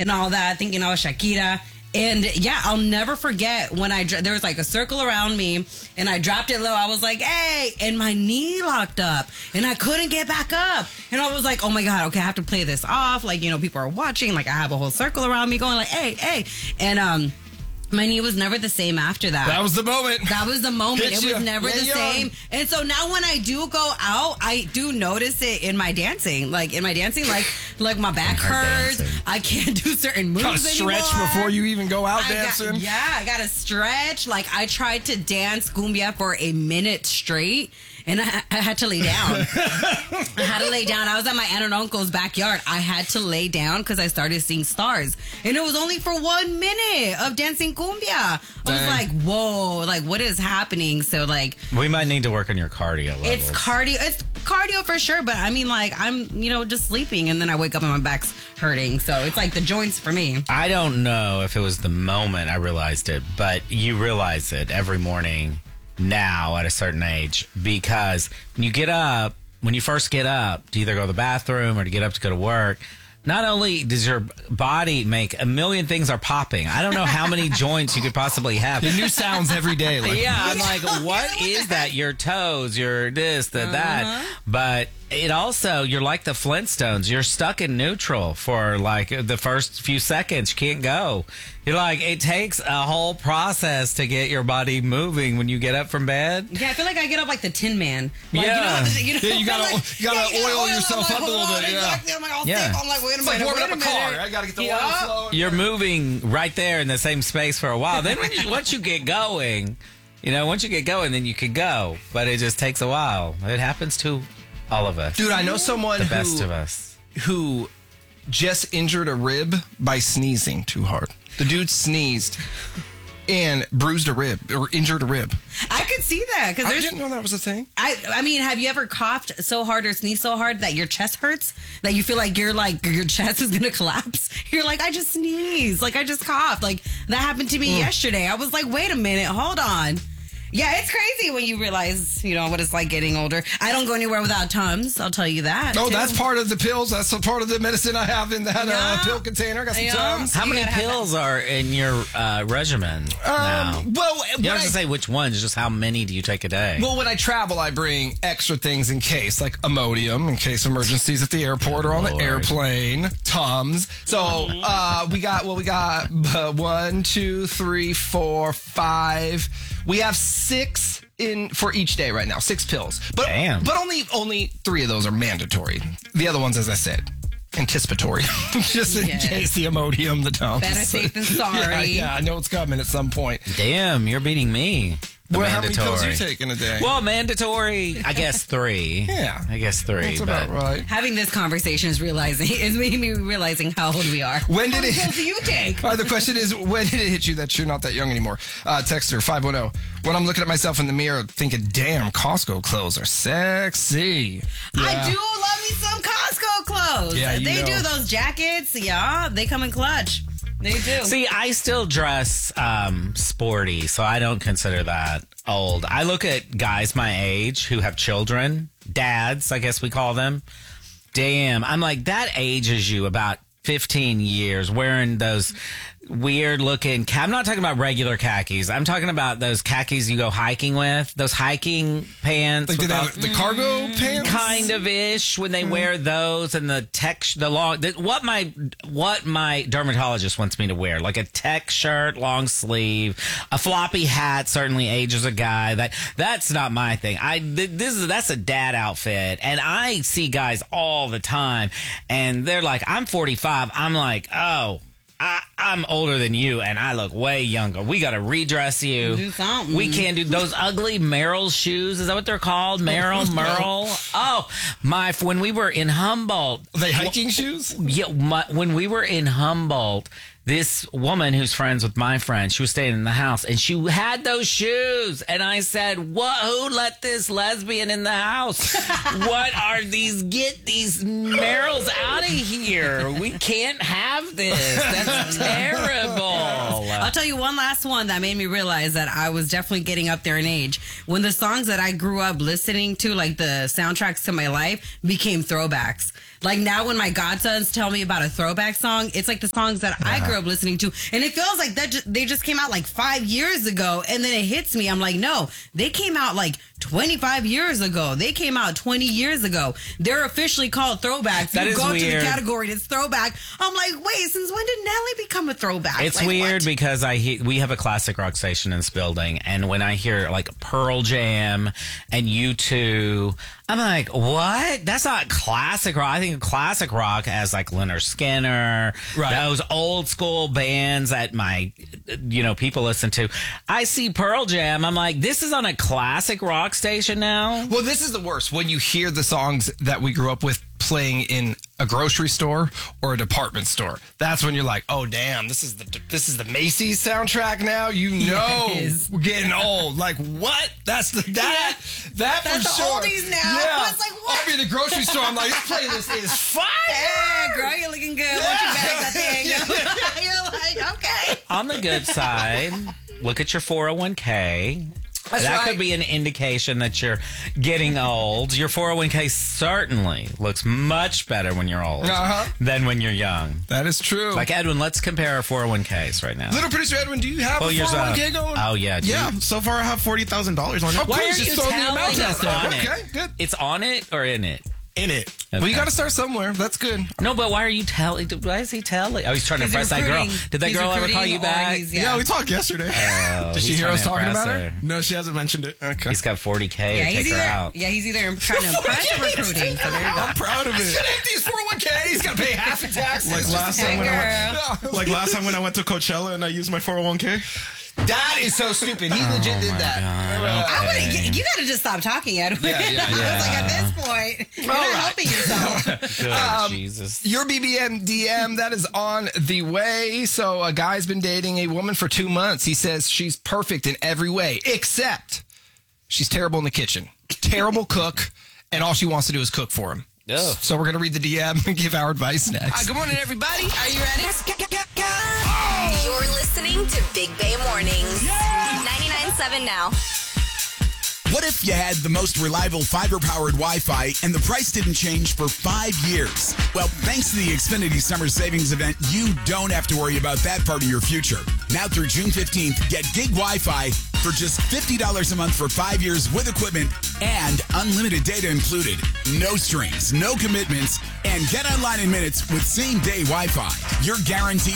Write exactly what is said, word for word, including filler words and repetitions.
and all that, thinking I was Shakira. And yeah, I'll never forget when I, there was like a circle around me and I dropped it low. I was like, hey, and my knee locked up and I couldn't get back up. And I was like, oh my God, okay, I have to play this off. Like, you know, people are watching, like I have a whole circle around me going like, hey, hey. And, um, my knee was never the same after that. That was the moment. That was the moment. Hit it you. was never Yeah, the you're same. on. And so now when I do go out, I do notice it in my dancing. Like in my dancing, like like my back hurts. dancing. I can't do certain moves Gotta stretch anymore. before you even go out I dancing. Got, yeah, I gotta stretch. Like I tried to dance cumbia for a minute straight. And I, I had to lay down. I had to lay down. I was at my aunt and uncle's backyard. I had to lay down because I started seeing stars. And it was only for one minute of dancing cumbia. I was Dang. like, whoa, like what is happening? So like, We might need to work on your cardio levels. it's cardio. It's cardio for sure. But I mean, like I'm, you know, just sleeping and then I wake up and my back's hurting. So it's like the joints for me. I don't know if it was the moment I realized it, but you realize it every morning now at a certain age, because when you get up, when you first get up to either go to the bathroom or to get up to go to work, not only does your body make a million things are popping. I don't know how many joints you could possibly have. The new sounds every day. Like, Yeah, I'm like, what is that? Your toes, your this, the, that. But it also, you're like the Flintstones. You're stuck in neutral for like the first few seconds. You can't go. You're like, it takes a whole process to get your body moving when you get up from bed. Yeah, I feel like I get up like the Tin Man. Like, Yeah. you know, you know, Yeah, you gotta- like, you gotta yeah, oil yourself I'm like, up a little hold bit, on, yeah. exactly. I'm like, all Yeah. stiff. I'm like, wait a It's minute. like warming wait up a minute. car. I gotta get the Yeah. oil flowing. You're moving right there in the same space for a while. Then when you, once you get going, you know, once you get going, then you can go. But it just takes a while. It happens to all of us. Dude, I know someone the who, best of us. who just injured a rib by sneezing too hard. The dude sneezed and bruised a rib or injured a rib. I could see that because I there's. didn't know that was a thing. I, I mean, have you ever coughed so hard or sneezed so hard that your chest hurts? That you feel like you're like your chest is gonna collapse? You're like, I just sneezed, like I just coughed, like that happened to me yesterday. I was like, wait a minute, hold on. Yeah, it's crazy when you realize, you know, what it's like getting older. I don't go anywhere without Tums. I'll tell you that. Oh, too. that's part of the pills. That's a part of the medicine I have in that uh, Yeah. pill container. Got some Yeah. Tums. How You many gotta have pills are in your uh, regimen now? Um, well, You when don't have I, to say which ones, just how many do you take a day? well, when I travel, I bring extra things in case, like Imodium, in case emergencies at the airport or on Lord. the airplane, Tums. So uh, we got, well, we got uh, one, two, three, four, five. We have six in for each day right now, six pills. But Damn. but only only three of those are mandatory. The other ones, as I said, anticipatory, just in Yes. case the Imodium, the Tums. Better safe than sorry. Yeah, yeah, I know it's coming at some point. Damn, you're beating me. The Well, how many mandatory. pills you taking a day? Well, mandatory, I guess three. Yeah. I guess three. That's but about right. Having this conversation is realizing is making me realizing how old we are. When did how many it- pills do you take? All right, the question is, when did it hit you that you're not that young anymore? Uh, Texter five one zero. When I'm looking at myself in the mirror thinking, damn, Costco clothes are sexy. I Yeah. do love me some Costco clothes. Yeah, you they know. do those jackets. Yeah, they come in clutch. They do. See, I still dress um, sporty, so I don't consider that old. I look at guys my age who have children, dads, I guess we call them. Damn, I'm like, that ages you about fifteen years wearing those weird looking, I'm not talking about regular khakis. I'm talking about those khakis you go hiking with, those hiking pants. Like, do with they all- have the cargo pants? kind of ish when they wear those and the tech the long the, what my what my dermatologist wants me to wear, like a tech shirt, long sleeve, a floppy hat certainly ages a guy. That that's not my thing. I th- this is that's a dad outfit, and I see guys all the time and they're like, I'm forty-five. I'm like, oh, I, I'm older than you, and I look way younger. We got to redress you. Do something. We can't do those ugly Merrill shoes. Is that what they're called? Merrill, Merle. Oh, my! When we were in Humboldt, Are they hiking shoes? yeah, my, when we were in Humboldt, this woman who's friends with my friend, she was staying in the house, and she had those shoes. And I said, "What? Who let this lesbian in the house? What are these? Get these Merrills out of here. We can't have this. That's terrible." I'll tell you one last one that made me realize that I was definitely getting up there in age. When the songs that I grew up listening to, like the soundtracks to my life, became throwbacks. Like now when my godsons tell me about a throwback song, it's like the songs that I grew up listening to. And it feels like that ju- they just came out like five years ago. And then it hits me. I'm like, no, they came out like twenty-five years ago. They came out twenty years ago. They're officially called throwbacks. That you is go weird. to the category, it's throwback. I'm like, wait, since when did Nelly become a throwback? It's Like, weird what? because I he- we have a classic rock station in this building, and when I hear like Pearl Jam and U two, I'm like, what? That's not classic rock. I think of classic rock as like Leonard Skinner, Right. those old school bands that my, you know, people listen to. I see Pearl Jam. I'm like, this is on a classic rock station now. Well, this is the worst when you hear the songs that we grew up with playing in a grocery store or a department store. That's when you're like, oh damn, this is the this is the Macy's soundtrack now. You know, Yes. we're getting old. Like what? That's the that that That's for the sure. oldies now. Yeah. I was like, what? I'll be in the grocery store. I'm like, this playlist is fire. Yeah, girl, you're looking good. Why don't you bag that thing? You're like, okay. On the good side, look at your four oh one k. That's that right. could be an indication that you're getting old. Your four oh one k certainly looks much better when you're old Uh-huh. than when you're young. That is true. Like, Edwin, let's compare our four oh one k's right now. Little producer Edwin, do you have Pull a yours four oh one k up. going? Oh, yeah. do Yeah, you- so far I have forty thousand dollars on it. Oh, Why cool. are Just you throw the telling amount out us there. on it? Okay, good. It's on it or in it? In it. Well, you Okay. got to start somewhere. That's good. No, but why are you telling? Why is he telling? Oh, he's trying to He's impress that girl. recruiting. Did that He's girl ever call recruiting you or back? he's- Yeah, Yeah. we talked yesterday. Oh, Did she he's hear trying us to talking impress about her? No, she hasn't mentioned it. Okay. He's got forty k Yeah, to he's take her either out. yeah, he's either trying to impress or recruiting. So there you go. I'm proud of He's it. gonna empty his four oh one k. He's got to pay half the taxes. Like last Hey, time when I girl. went, like last time when I went to Coachella and I used my four oh one k. That is so stupid. He legit did that. I would you, you got to just stop talking, Edwin. Yeah, yeah, I was like, at this point, you're not right. helping yourself. Good Um, Jesus. Your B B M D M, that is on the way. So a guy's been dating a woman for two months. He says she's perfect in every way, except she's terrible in the kitchen. Terrible cook, and all she wants to do is cook for him. Ugh. So we're going to read the D M and give our advice next. Good morning, everybody. Are you ready? You're listening to Big Bay Mornings. ninety-nine point seven now. What if you had the most reliable fiber-powered Wi-Fi and the price didn't change for five years? Well, thanks to the Xfinity Summer Savings Event, you don't have to worry about that part of your future. Now through June fifteenth, get gig Wi-Fi for just fifty dollars a month for five years with equipment and unlimited data included. No strings, no commitments, and get online in minutes with same-day Wi-Fi. You're guaranteed